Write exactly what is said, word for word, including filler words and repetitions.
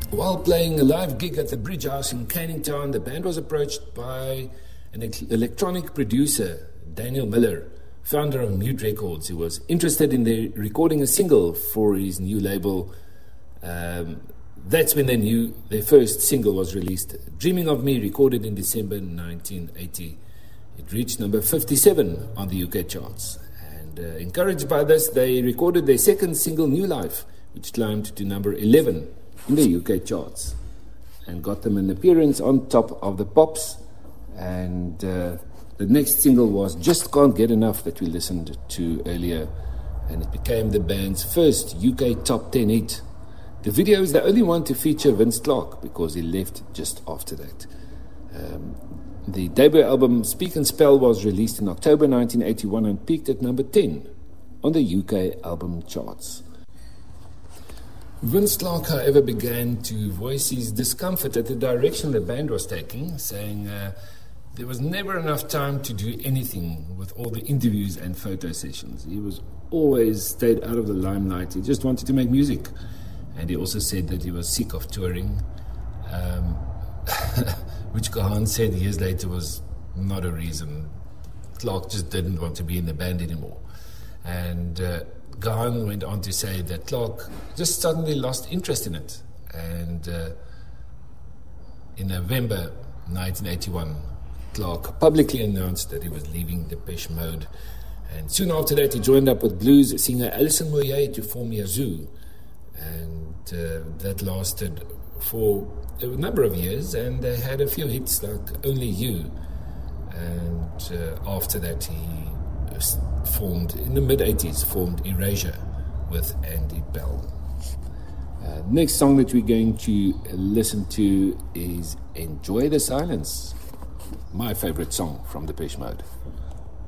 While playing a live gig at the Bridge House in Canning Town, the band was approached by an electronic producer, Daniel Miller, founder of Mute Records, who was interested in their recording a single for his new label. Um, that's when they knew their first single was released, Dreaming of Me, recorded in December nineteen eighty. It reached number fifty-seven on the U K charts. And uh, encouraged by this, they recorded their second single, New Life, which climbed to number eleven in the U K charts and got them an appearance on Top of the Pops. And uh, the next single was Just Can't Get Enough, that we listened to earlier, and it became the band's first U K top ten hit. The video is the only one to feature Vince Clarke because he left just after that. Um, the debut album Speak and Spell was released in October nineteen eighty-one and peaked at number ten on the U K album charts. Vince Clarke, however, began to voice his discomfort at the direction the band was taking, saying uh, there was never enough time to do anything with all the interviews and photo sessions. He was always stayed out of the limelight. He just wanted to make music. And he also said that he was sick of touring, um, which Gahan said years later was not a reason. Clarke just didn't want to be in the band anymore. And uh, Gahan went on to say that Clarke just suddenly lost interest in it. And uh, in November nineteen eighty-one, Clarke publicly announced that he was leaving Depeche Mode. And soon after that, he joined up with blues singer Alison Moyet to form Yazoo. And uh, that lasted for a number of years, and they had a few hits like Only You. And uh, after that, he formed, in the mid-eighties, formed Erasure with Andy Bell. Uh, next song that we're going to listen to is Enjoy the Silence, my favorite song from Depeche Mode.